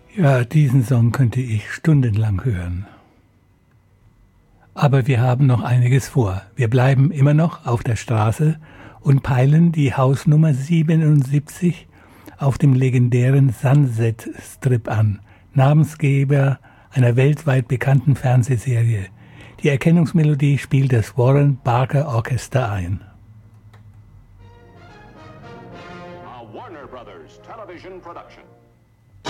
Ja, diesen Song könnte ich stundenlang hören. Aber wir haben noch einiges vor. Wir bleiben immer noch auf der Straße und peilen die Hausnummer 77 auf dem legendären Sunset Strip an, Namensgeber einer weltweit bekannten Fernsehserie. Die Erkennungsmelodie spielt das Warren Barker Orchester ein. A Warner Brothers television production.